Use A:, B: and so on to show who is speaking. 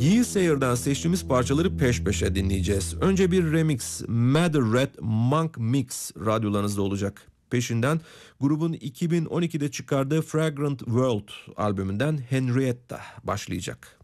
A: Yeasayer'dan seçtiğimiz parçaları peş peşe dinleyeceğiz. Önce bir remix, Mad Red Monk Mix radyolarınızda olacak. Peşinden grubun 2012'de çıkardığı Fragrant World albümünden Henrietta başlayacak.